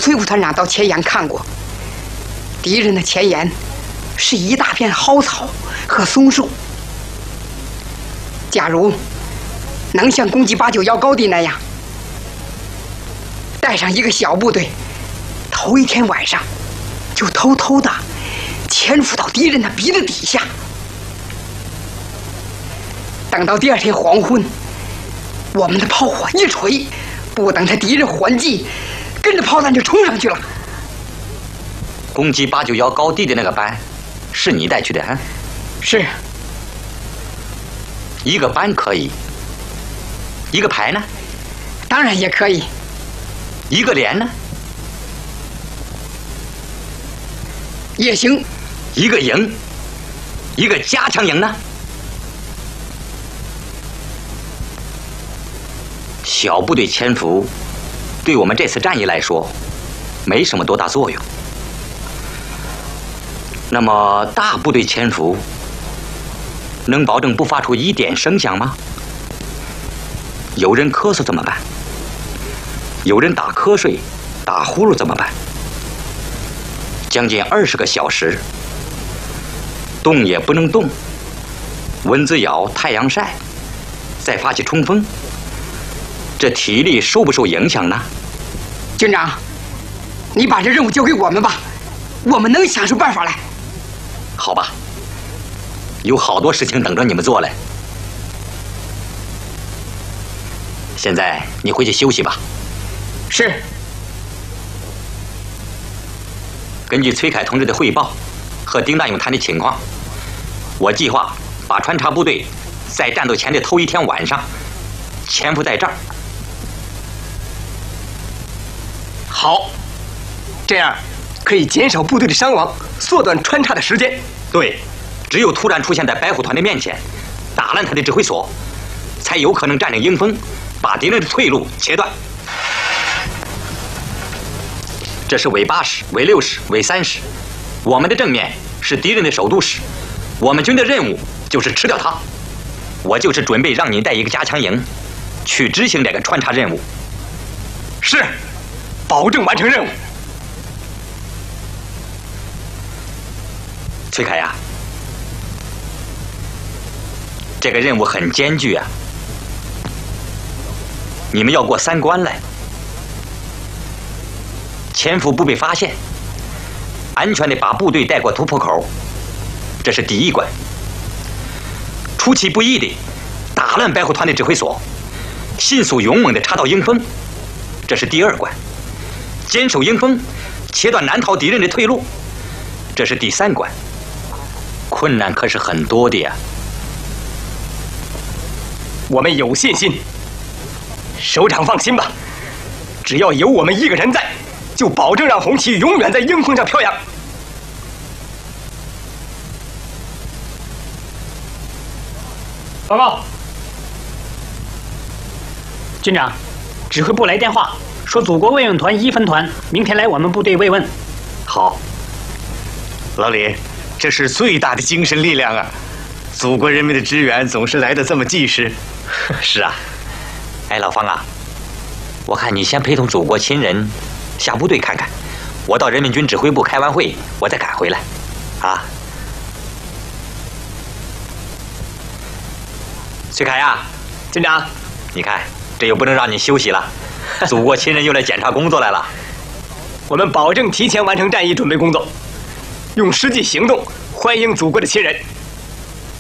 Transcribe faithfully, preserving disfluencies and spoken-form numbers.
崔副团长到前沿看过，敌人的前沿是一大片蒿草和松树。假如能像攻击八九幺高地那样，带上一个小部队，头一天晚上就偷偷的潜伏到敌人的鼻子底下，等到第二天黄昏，我们的炮火一锤，不等他敌人还击，跟着炮弹就冲上去了。 攻击八九幺高地的那个班，是你带去的啊？ 是。 一个班可以，一个排呢？ 当然也可以。 一个连呢？ 也行。 一个营，一个加强营呢？小部队潜伏，对我们这次战役来说，没什么多大作用。那么大部队潜伏，能保证不发出一点声响吗？有人咳嗽怎么办？有人打瞌睡、打呼噜怎么办？将近二十个小时，动也不能动，蚊子咬，太阳晒，再发起冲锋，这体力受不受影响呢？ 军长，你把这任务交给我们吧，我们能想出办法来。 好吧，有好多事情等着你们做嘞。现在你回去休息吧。 是。 根据崔凯同志的汇报和丁大勇谈的情况，我计划把穿插部队在战斗前的头一天晚上潜伏在这儿。 好，这样可以减少部队的伤亡，缩短穿插的时间。 对，只有突然出现在白虎团的面前，打烂他的指挥所，才有可能占领迎风，把敌人的退路切断。这是伪八师、伪六师、伪三师，我们的正面是敌人的首都师，我们军的任务就是吃掉它。我就是准备让你带一个加强营，去执行这个穿插任务。 是，保证完成任务。 崔凯呀，这个任务很艰巨啊，你们要过三关来。潜伏不被发现，安全地把部队带过突破口，这是第一关。出其不意地打烂白虎团的指挥所，迅速勇猛地插到迎风，这是第二关。坚守迎风，切断南逃敌人的退路，这是第三关。困难可是很多的呀。 我们有信心，首长放心吧，只要有我们一个人在，就保证让红旗永远在迎风上飘扬。 报告，军长，指挥部来电话说，祖国慰问团一分团明天来我们部队慰问。 好，老李，这是最大的精神力量啊！祖国人民的支援总是来得这么及时。 是啊，哎，老方啊，我看你先陪同祖国亲人下部队看看，我到人民军指挥部开完会，我再赶回来，啊。崔凯呀， 军长， 你看这又不能让你休息了，祖国亲人又来检查工作来了。 我们保证提前完成战役准备工作，用实际行动欢迎祖国的亲人。